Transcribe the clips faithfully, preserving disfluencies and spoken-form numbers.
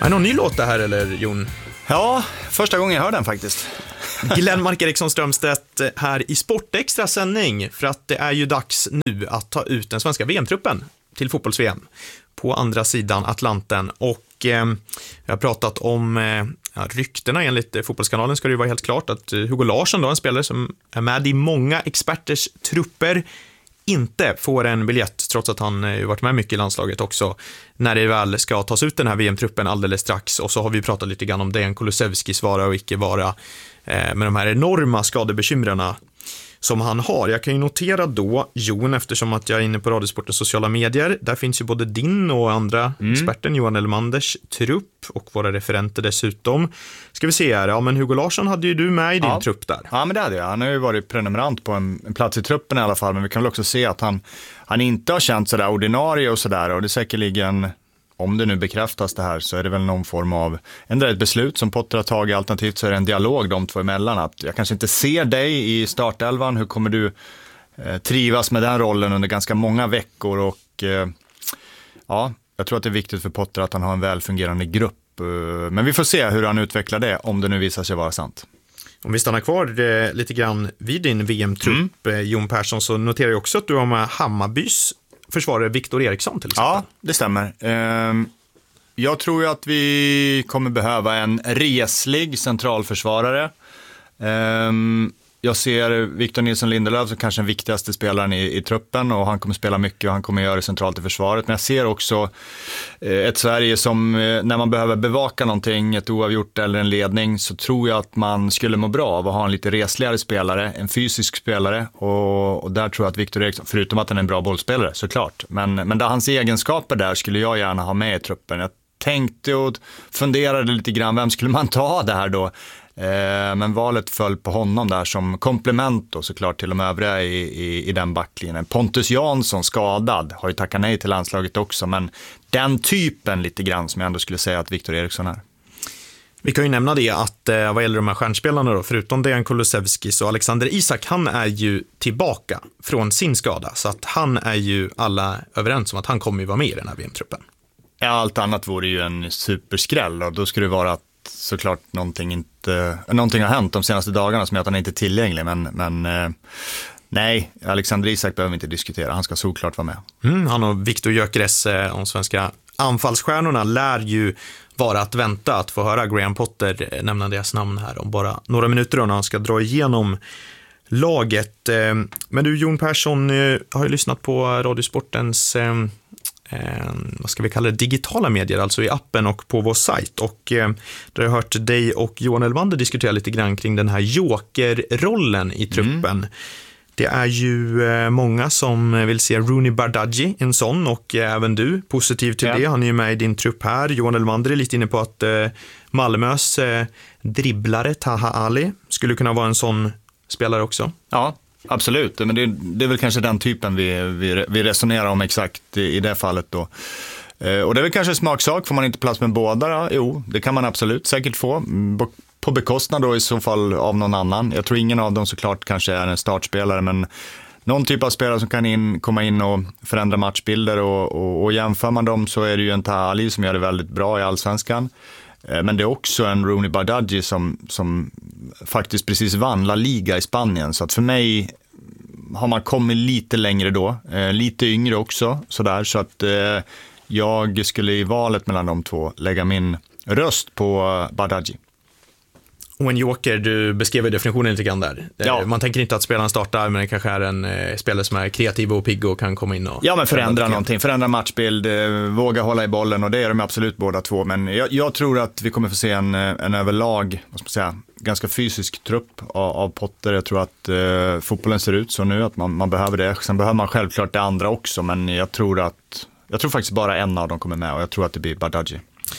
Är det någon ny låt det här eller Jon? Ja, första gången jag hör den faktiskt. Glenmark Eriksson Strömstedt här i Sportextra sändning, för att det är ju dags nu att ta ut den svenska V M-truppen till fotbolls-V M på andra sidan Atlanten. Och eh, jag har pratat om eh, ja, ryktena. Enligt eh, Fotbollskanalen ska det ju vara helt klart att eh, Hugo Larsson, då, en spelare som är med i många experters trupper, inte får en biljett, trots att han eh, varit med mycket i landslaget också, när det väl ska tas ut den här V M-truppen alldeles strax. Och så har vi pratat lite grann om Dejan Kulusevskis vara och icke vara, eh, med de här enorma skadebekymrarna som han har. Jag kan ju notera då, Jon, eftersom att jag är inne på Radiosportens sociala medier, där finns ju både din och andra mm. experten, Johan Elmanders trupp och våra referenter dessutom. Ska vi se här, ja men Hugo Larsson hade ju du med i din ja. trupp där. Ja, men det hade jag. Han har ju varit prenumerant på en, en plats i truppen i alla fall, men vi kan väl också se att han, han inte har känt sådär ordinarie och sådär, och det är säkerligen, om det nu bekräftas det här, så är det väl någon form av ändå ett beslut som Potter har tagit, alternativt så är det en dialog de två emellan, att jag kanske inte ser dig i startelvan, hur kommer du eh, trivas med den rollen under ganska många veckor, och eh, ja, jag tror att det är viktigt för Potter att han har en välfungerande grupp, eh, men vi får se hur han utvecklar det, om det nu visar sig vara sant. Om vi stannar kvar eh, lite grann vid din V M-trupp, mm. eh, Jon Persson, så noterar jag också att du har med Hammarbys försvarare Victor Eriksson till exempel. Ja, det stämmer. Jag tror ju att vi kommer behöva en reslig centralförsvarare. Jag ser Victor Nilsson Lindelöf som kanske den viktigaste spelaren i, i truppen, och han kommer spela mycket och han kommer göra det centralt i försvaret. Men jag ser också ett Sverige som, när man behöver bevaka någonting, ett oavgjort eller en ledning, så tror jag att man skulle må bra av att ha en lite resligare spelare, en fysisk spelare, och, och där tror jag att Victor Eriksson, förutom att han är en bra bollspelare såklart, men, men där hans egenskaper där skulle jag gärna ha med i truppen. Jag tänkte och funderade lite grann, vem skulle man ta det här då? Men valet föll på honom där som komplement då, såklart, till de övriga i, i, i den backlinjen. Pontus Jansson, skadad, har ju tackat nej till landslaget också, men den typen lite grann som jag ändå skulle säga att Victor Eriksson är. Vi kan ju nämna det att eh, vad gäller de här stjärnspelarna då, förutom Dejan Kulusevski, så Alexander Isak, han är ju tillbaka från sin skada, så att han är ju alla överens om att han kommer ju vara med i den här V M-truppen. Ja, allt annat vore ju en superskräll, och då skulle det vara att såklart någonting, inte, någonting har hänt de senaste dagarna som gör att han inte är tillgänglig, men, men eh, nej, Alexander Isak behöver vi inte diskutera, han ska såklart vara med. Mm, han och Viktor Gyökeres, eh, de svenska anfallsstjärnorna, lär ju vara att vänta att få höra Graham Potter eh, nämna deras namn här om bara några minuter då, när han ska dra igenom laget. Eh, men du, Jon Persson, eh, har ju lyssnat på Radiosportens eh, Eh, vad ska vi kalla det, digitala medier, alltså i appen och på vår sajt, och eh, där har jag hört dig och Johan Elmander diskutera lite grann kring den här jokerrollen i truppen. Mm. Det är ju eh, många som vill se Rooney Bardghji, en sån, och eh, även du, positiv till ja. det, han är ju med i din trupp här. Johan Elmander är lite inne på att eh, Malmös eh, dribblare Taha Ali skulle kunna vara en sån spelare också. Ja, absolut, men det, det är väl kanske den typen vi, vi, vi resonerar om exakt i, i det fallet då. Eh, och det är väl kanske smaksak, får man inte plats med båda då? Jo, det kan man absolut säkert få, på bekostnad då i så fall av någon annan. Jag tror ingen av dem såklart kanske är en startspelare, men någon typ av spelare som kan in, komma in och förändra matchbilder, och, och, och jämför man dem så är det ju en Taha Ali som gör det väldigt bra i Allsvenskan. Men det är också en Rooney Bardghji som, som faktiskt precis vann La Liga i Spanien. Så att för mig har man kommit lite längre då. Eh, lite yngre också. Sådär. Så att eh, jag skulle i valet mellan de två lägga min röst på Bardghji. Och en joker, du beskrev definitionen lite grann där. Ja. Man tänker inte att spelaren startar, men det kanske är en eh, spelare som är kreativ och pigg och kan komma in och... Ja, men förändra någonting, förändra matchbild, eh, våga hålla i bollen, och det är de absolut båda två. Men jag, jag tror att vi kommer få se en, en överlag, vad ska man säga, ganska fysisk trupp av, av Potter. Jag tror att eh, fotbollen ser ut så nu att man, man behöver det. Sen behöver man självklart det andra också, men jag tror att jag tror faktiskt bara en av dem kommer med, och jag tror att det blir Bardghji.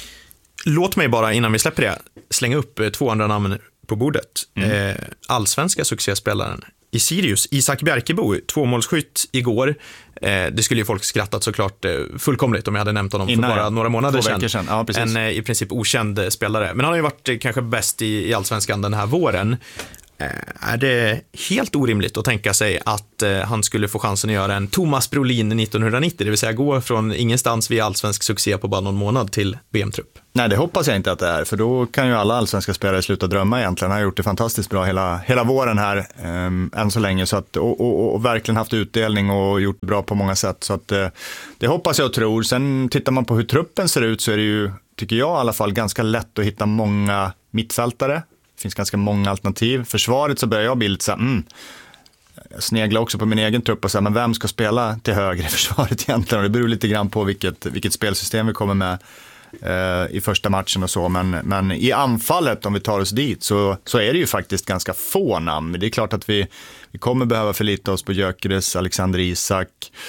Låt mig bara, innan vi släpper det, slänga upp två andra namn på bordet. Mm. Eh, allsvenska succéspelaren i Sirius, Isak Bjerkebo, tvåmålsskytt igår. Eh, det skulle ju folk skrattat såklart eh, fullkomligt om jag hade nämnt honom Innan, för bara några månader sedan. sedan. Ja, en eh, i princip okänd spelare. Men han har ju varit eh, kanske bäst i, i allsvenskan den här våren. Är det helt orimligt att tänka sig att han skulle få chansen att göra en Thomas Brolin nittonhundranittio, det vill säga gå från ingenstans via allsvensk succé på bara någon månad till V M-trupp? Nej, det hoppas jag inte att det är, för då kan ju alla allsvenska spelare sluta drömma egentligen. Han har gjort det fantastiskt bra hela, hela våren här, um, än så länge, så att, och, och, och verkligen haft utdelning och gjort bra på många sätt. Så att, uh, det hoppas jag och tror. Sen tittar man på hur truppen ser ut, så är det ju, tycker jag i alla fall, ganska lätt att hitta många mittfältare. Det finns ganska många alternativ. Försvaret så börjar jag bli lite så här, mm, jag sneglar också på min egen trupp och säger, men vem ska spela till höger i försvaret egentligen? Och det beror lite grann på vilket, vilket spelsystem vi kommer med eh, i första matchen och så. Men, men i anfallet, om vi tar oss dit, så, så är det ju faktiskt ganska få namn. Det är klart att vi, vi kommer behöva förlita oss på Gyökeres, Alexander Isak,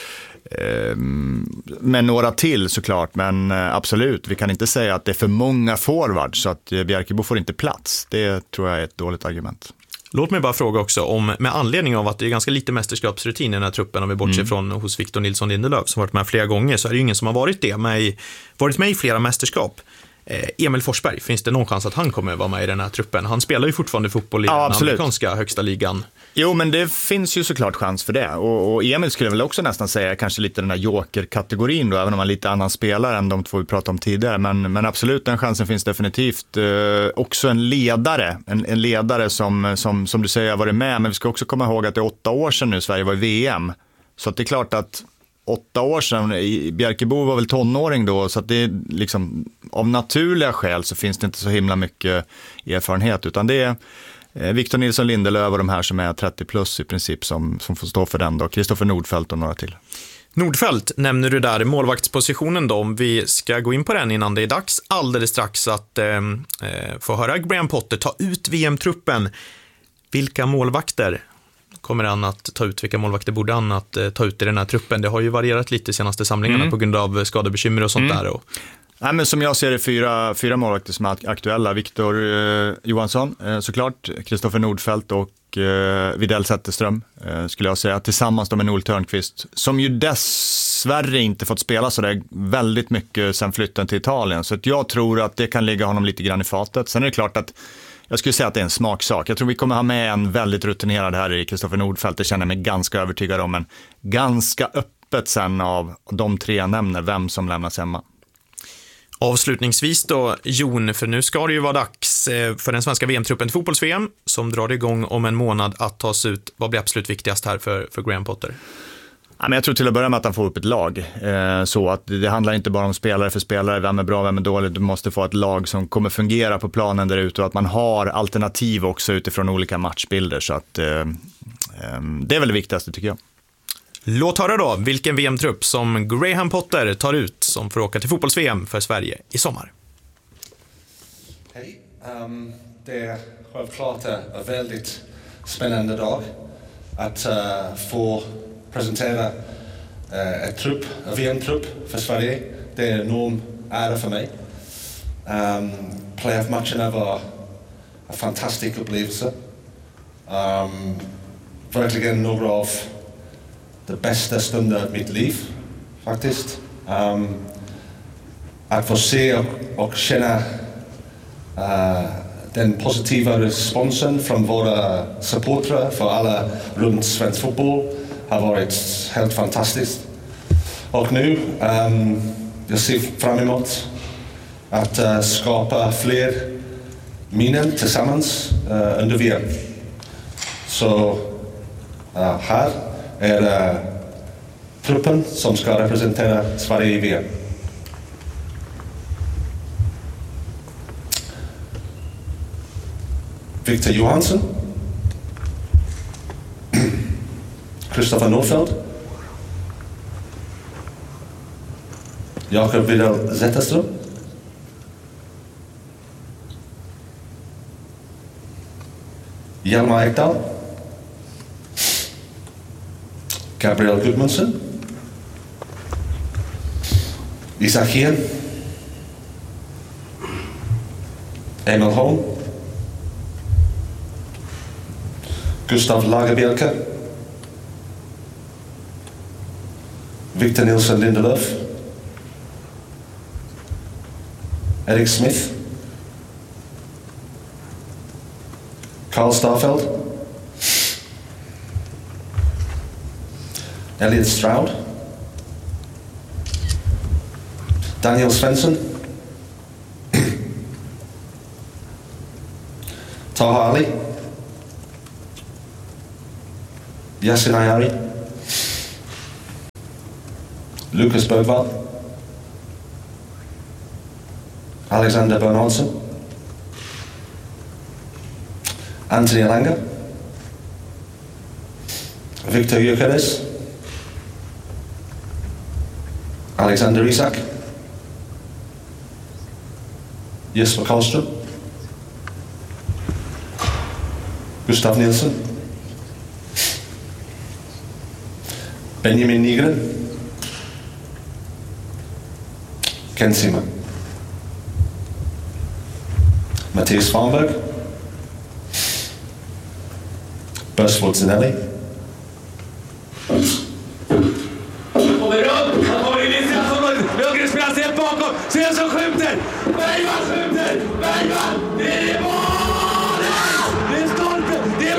eh, med några till såklart. Men eh, absolut, vi kan inte säga att det är för många forwards så att eh, Bjärkebo får inte plats. Det tror jag är ett dåligt argument. Låt mig bara fråga också om, med anledning av att det är ganska lite mästerskapsrutin i den här truppen, om vi bortser mm. från hos Victor Nilsson Lindelöf som varit med flera gånger, så är det ju ingen som har varit det med, varit med i flera mästerskap. Eh, Emil Forsberg, finns det någon chans att han kommer vara med i den här truppen? Han spelar ju fortfarande fotboll i ja, den amerikanska högsta ligan. Jo, men det finns ju såklart chans för det. Och, och Emil skulle väl också nästan säga kanske lite den här joker-kategorin då, även om han är lite annan spelare än de två vi pratade om tidigare. Men, men absolut, den chansen finns definitivt. Eh, också en ledare, en, en ledare som, som, som du säger har varit med. Men vi ska också komma ihåg att det är åtta år sedan nu Sverige var i V M. Så att det är klart att åtta år sedan, Bjärkebo var väl tonåring då, så att det är liksom, av naturliga skäl så finns det inte så himla mycket erfarenhet, utan det är Victor Nilsson Lindelöf och de här som är trettio plus i princip som, som får stå för den då. Kristoffer Nordfeldt och några till. Nordfeldt nämner du där, målvaktspositionen då, om vi ska gå in på den innan det är dags alldeles strax att eh, få höra Graham Potter ta ut V M-truppen. Vilka målvakter kommer han att ta ut? Vilka målvakter borde han att eh, ta ut i den här truppen? Det har ju varierat lite de senaste samlingarna mm. på grund av skadebekymmer och sånt mm. där. Och Nej, men som jag ser det fyra, fyra målvakter som är aktuella. Victor eh, Johansson eh, såklart, Kristoffer Nordfeldt och eh, Widell Zetterström eh, skulle jag säga. Tillsammans då med Noel Törnqvist, som ju dessvärre inte fått spela så där väldigt mycket sen flytten till Italien. Så att jag tror att det kan ligga honom lite grann i fatet. Sen är det klart att jag skulle säga att det är en smaksak. Jag tror vi kommer ha med en väldigt rutinerad här i Kristoffer Nordfeldt. Det känner jag mig ganska övertygad om. Men ganska öppet sen av de tre nämner vem som lämnas hemma. Avslutningsvis då, Jon, för nu ska det ju vara dags för den svenska V M-truppen till fotbolls-V M som drar igång om en månad att tas ut. Vad blir absolut viktigast här för, för Graham Potter? Ja, men jag tror till att börja med att han får upp ett lag. Eh, så att det handlar inte bara om spelare för spelare, vem är bra, vem är dålig. Du måste få ett lag som kommer fungera på planen där ute och att man har alternativ också utifrån olika matchbilder. Så att eh, eh, det är väl det viktigaste tycker jag. Låt höra då vilken V M-trupp som Graham Potter tar ut som får åka till fotbolls-V M för Sverige i sommar. Hej, um, det är självklart en väldigt spännande dag att uh, få presentera uh, ett trupp, en V M-trupp för Sverige. Det är en enorm ära för mig. Um, Playoff-matcherna var en fantastisk upplevelse. Um, verkligen några av det bästa stunden av mitt liv, faktiskt. Um, att få se och, och känna uh, den positiva responsen från våra supportrar för alla runt svensk fotboll har varit helt fantastiskt. Och nu, um, jag ser fram emot att uh, skapa fler minnen tillsammans uh, under V M. Så uh, här är uh, truppen som ska representera Sverige i V M. Victor Johansson, Kristoffer Nordfeldt, Jakob Widell Zetterström, Hjalmar Ekdal, Gabriel Gudmundsson, Isak Hien, Emil Holm, Gustav Lagerbielke, Victor Nilsson Lindelöf, Erik Smith, Carl Starfeld, Elliot Stroud, Daniel Svensson, Taha Ali, Yasin Ayari, Lucas Bergvall, Alexander Bernhardsson, Anthony Elanga, Victor Gyökeres, Alexander Isak, Jesper Karlström, Gustav Nilsson, Benjamin Nygren, Ken Sima, Mattias Farnberg, Burswood Zanelli. Han kommer upp, han kommer in i straffområdet. Lundgren spelar sig helt bakom. Svensson skjuter. Bergman skjuter. Bergman.